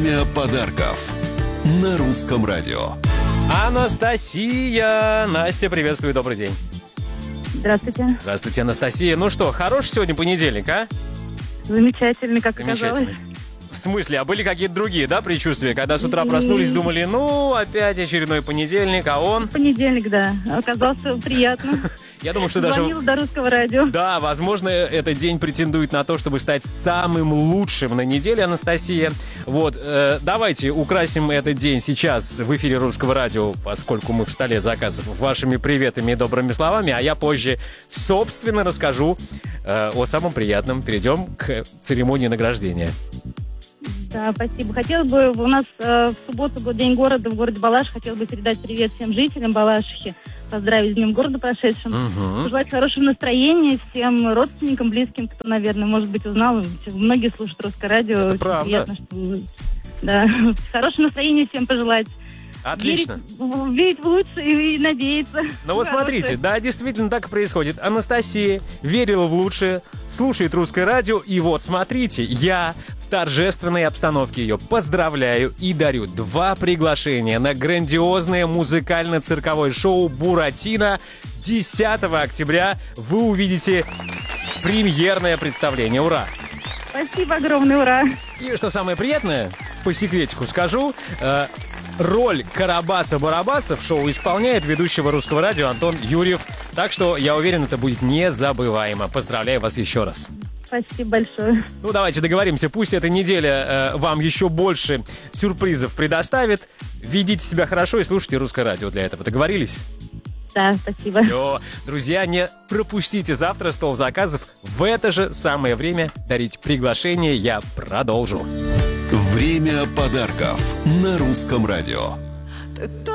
Время подарков на Русском радио. Анастасия! Настя, приветствую, добрый день. Здравствуйте. Здравствуйте, Анастасия. Ну что, хороший сегодня понедельник, а? Замечательный, как Замечательный. оказалось. В смысле, а были какие-то другие, да, предчувствия? Когда с утра проснулись, думали, ну, опять очередной понедельник, а он... Понедельник, да. Оказался приятно. Я думаю, что даже... Звонила до Русского радио. Да, возможно, этот день претендует на то, чтобы стать самым лучшим на неделе, Анастасия. Вот, давайте украсим этот день сейчас в эфире Русского радио, поскольку мы в столе заказов, вашими приветами и добрыми словами, а я позже, собственно, расскажу о самом приятном. Перейдем к церемонии награждения. Да, спасибо. Хотела бы, у нас в субботу был День города в городе Балаш. Хотела бы передать привет всем жителям Балашихи. Поздравить с Днем города прошедшим. Пожелать хорошего настроения всем родственникам, близким, кто, наверное, может быть, узнал. Многие слушают Русское радио. Это очень правда. приятно, что... Да. Хорошего настроения всем пожелать. Отлично. Верить в лучшее и надеяться. Ну вот смотрите, да, действительно так и происходит. Анастасия верила в лучшее, слушает Русское радио, и вот смотрите, я в торжественной обстановке ее поздравляю и дарю 2 приглашения на грандиозное музыкально-цирковое шоу «Буратино». 10 октября вы увидите премьерное представление. Ура! Спасибо огромное, ура! И что самое приятное, по секретику скажу, роль Карабаса-Барабаса в шоу исполняет ведущего Русского радио Антон Юрьев. Так что, я уверен, это будет незабываемо. Поздравляю вас еще раз. Спасибо большое. Ну, давайте договоримся. Пусть эта неделя вам еще больше сюрпризов предоставит. Ведите себя хорошо и слушайте Русское радио для этого. Договорились? Да, спасибо. Все, друзья, не пропустите завтра стол заказов. В это же самое время дарить приглашение я продолжу. Время подарков на Русском радио.